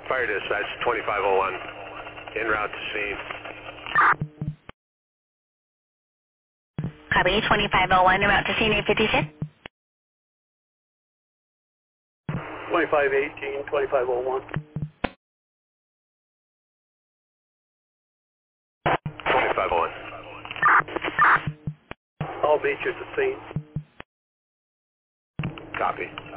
Fire dispatch 2501, en route to scene. Copy 2501, en route to scene 856. 2518, 2501. 2501. I'll meet you at the scene. Copy.